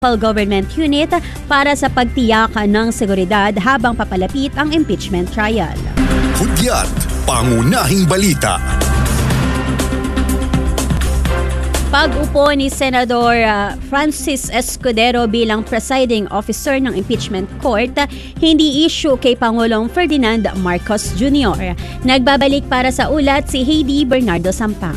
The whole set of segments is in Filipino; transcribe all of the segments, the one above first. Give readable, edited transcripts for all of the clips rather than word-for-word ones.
government unit para sa pagtiyak ng seguridad habang papalapit ang impeachment trial. Hudyat, pangunahing balita. Pag-upo ni Senador Francis Escudero bilang presiding officer ng impeachment court, hindi issue kay Pangulong Ferdinand Marcos Jr. Nagbabalik para sa ulat si Heidi Bernardo Sampang.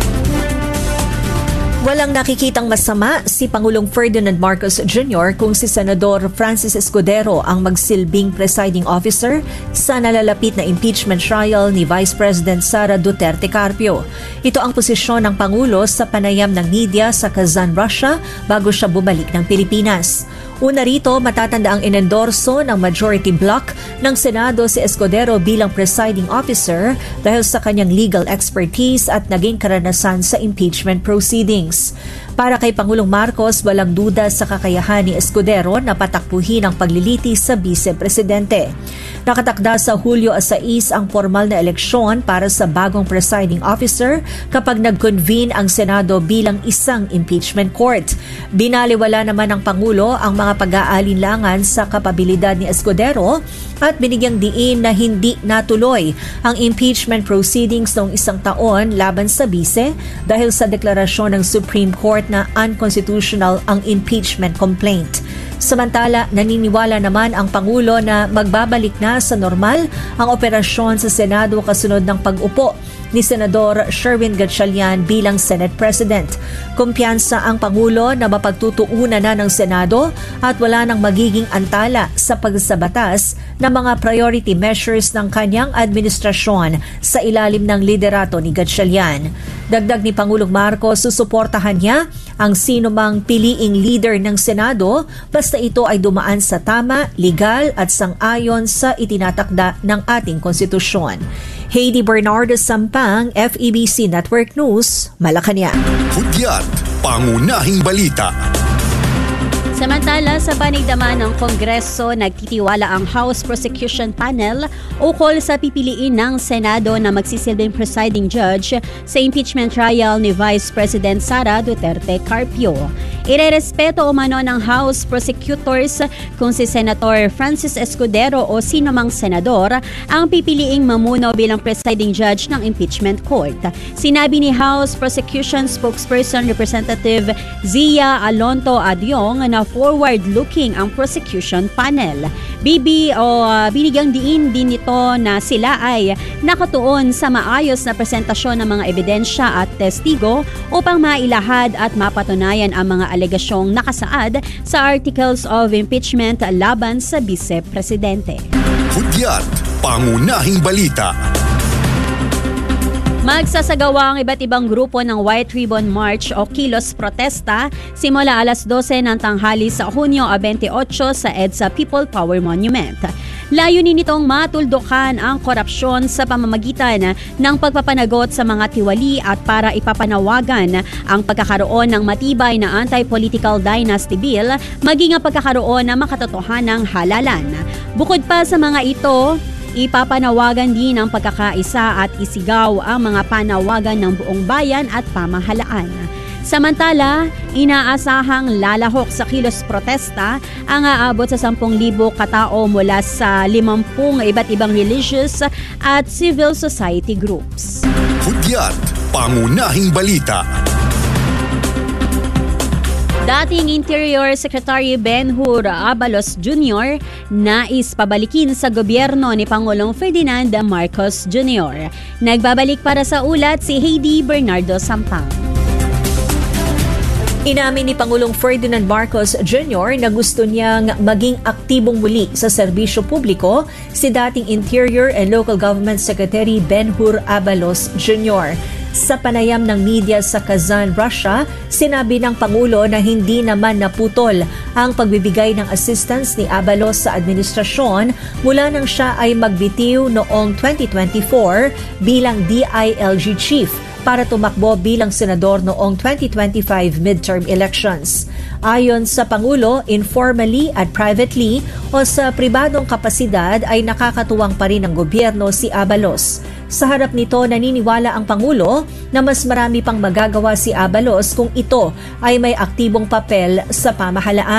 Walang nakikitang masama si Pangulong Ferdinand Marcos Jr. kung si Senador Francis Escudero ang magsilbing presiding officer sa nalalapit na impeachment trial ni Vice President Sara Duterte Carpio. Ito ang posisyon ng Pangulo sa panayam ng media sa Kazan, Russia bago siya bumalik ng Pilipinas. Una rito, matatanda ang inendorso ng majority bloc ng Senado si Escudero bilang presiding officer dahil sa kanyang legal expertise at naging karanasan sa impeachment proceedings. Para kay Pangulong Marcos, walang duda sa kakayahan ni Escudero na patakbuhin ang paglilitis sa vice-presidente. Nakatakda sa Hulyo 6 ang formal na eleksyon para sa bagong presiding officer kapag nag-convene ang Senado bilang isang impeachment court. Binaliwala naman ng Pangulo ang mga pag-aalinlangan sa kapabilidad ni Escudero at binigyang diin na hindi natuloy ang impeachment proceedings noong isang taon laban sa vice dahil sa deklarasyon ng Supreme Court na unconstitutional ang impeachment complaint. Samantala, naniniwala naman ang Pangulo na magbabalik na sa normal ang operasyon sa Senado kasunod ng pag-upo ni Senador Sherwin Gatchalian bilang Senate President. Kumpiyansa ang Pangulo na mapagtutuunan na ng Senado at wala nang magiging antala sa pagsabatas ng mga priority measures ng kanyang administrasyon sa ilalim ng liderato ni Gatchalian. Dagdag ni Pangulong Marcos, susuportahan niya ang sinumang piliing leader ng Senado basta ito ay dumaan sa tama, legal at sang-ayon sa itinatakda ng ating konstitusyon. Heidi Bernardo Sampang, FEBC Network News, Malacanang. Hudyat, pangunahing balita. Samantala, sa panigdaman ng Kongreso, nagtitiwala ang House Prosecution Panel ukol sa pipiliin ng Senado na magsisilbing presiding judge sa impeachment trial ni Vice President Sara Duterte Carpio. Irerespeto umano ng House Prosecutors kung si Senator Francis Escudero o sino mang senador ang pipiliing mamuno bilang presiding judge ng impeachment court. Sinabi ni House Prosecution spokesperson Representative Zia Alonto Adyong na forward-looking ang prosecution panel. Binigyang diin din nito na sila ay nakatuon sa maayos na presentasyon ng mga ebidensya at testigo upang mailahad at mapatunayan ang mga alegasyong nakasaad sa Articles of Impeachment laban sa Vice-Presidente. Hudyat, pangunahing balita. Magsasagawa ang iba't ibang grupo ng White Ribbon March o Kilos Protesta simula alas 12 ng tanghali sa Hunyo 28 sa EDSA People Power Monument. Layunin nitong matuldukan ang korupsyon sa pamamagitan ng pagpapanagot sa mga tiwali at para ipapanawagan ang pagkakaroon ng matibay na anti-political dynasty bill maging ang pagkakaroon ng makatotohanang halalan. Bukod pa sa mga ito, ipapanawagan din ang pagkakaisa at isigaw ang mga panawagan ng buong bayan at pamahalaan. Samantala, inaasahang lalahok sa kilos protesta ang aabot sa 10,000 katao mula sa 50 iba't ibang religious at civil society groups. Hudyat, pangunahing balita. Dating Interior Secretary Ben-Hur Abalos Jr. nais pabalikin sa gobyerno ni Pangulong Ferdinand Marcos Jr. Nagbabalik para sa ulat si Heidi Bernardo Sampang. Inamin ni Pangulong Ferdinand Marcos Jr. na gusto niyang maging aktibong muli sa serbisyo publiko si dating Interior and Local Government Secretary Ben-Hur Abalos Jr. Sa panayam ng media sa Kazan, Russia, sinabi ng Pangulo na hindi naman naputol ang pagbibigay ng assistance ni Abalos sa administrasyon mula nang siya ay magbitiw noong 2024 bilang DILG Chief para tumakbo bilang senador noong 2025 midterm elections. Ayon sa Pangulo, informally at privately o sa pribadong kapasidad ay nakakatuwang pa rin ng gobyerno si Abalos. Sa harap nito, naniniwala ang Pangulo na mas marami pang magagawa si Abalos kung ito ay may aktibong papel sa pamahalaan.